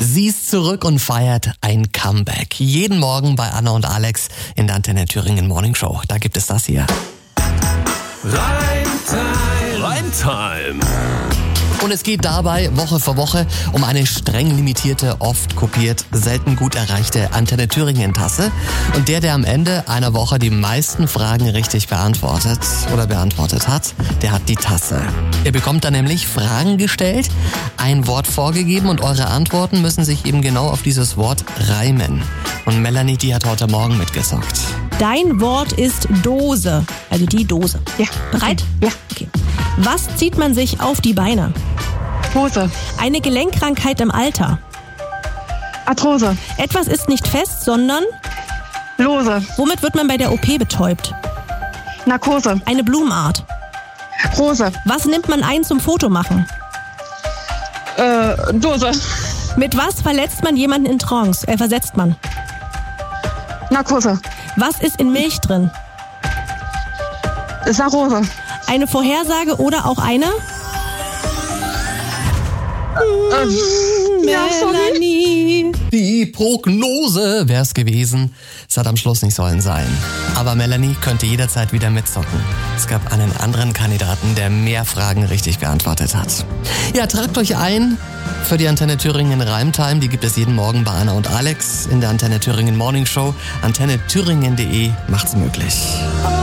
Sie ist zurück und feiert ein Comeback. Jeden Morgen bei Anna und Alex in der Antenne Thüringen Morning Show. Da gibt es das hier. Reimtime. Und es geht dabei Woche für Woche um eine streng limitierte, oft kopiert, selten gut erreichte Antenne Thüringen Tasse. Und der am Ende einer Woche die meisten Fragen richtig beantwortet hat, der hat die Tasse. Ihr bekommt dann nämlich Fragen gestellt, ein Wort vorgegeben und eure Antworten müssen sich eben genau auf dieses Wort reimen. Und Melanie, die hat heute Morgen mitgesockt. Dein Wort ist Dose, also die Dose. Ja. Bereit? Ja. Okay. Was zieht man sich auf die Beine? Hose. Eine Gelenkkrankheit im Alter. Arthrose. Etwas ist nicht fest, sondern... Lose. Womit wird man bei der OP betäubt? Narkose. Eine Blumenart. Rose. Was nimmt man ein zum Fotomachen? Dose. Mit was versetzt man jemanden in Trance? Versetzt man. Narkose. Was ist in Milch drin? Saccharose. Eine Vorhersage oder auch eine? Melanie. Die Prognose wär's gewesen. Es hat am Schluss nicht sollen sein. Aber Melanie könnte jederzeit wieder mitzocken. Es gab einen anderen Kandidaten, der mehr Fragen richtig beantwortet hat. Ja, tragt euch ein für die Antenne Thüringen Reimtime. Die gibt es jeden Morgen bei Anna und Alex in der Antenne Thüringen Morning Show. AntenneThüringen.de macht's möglich.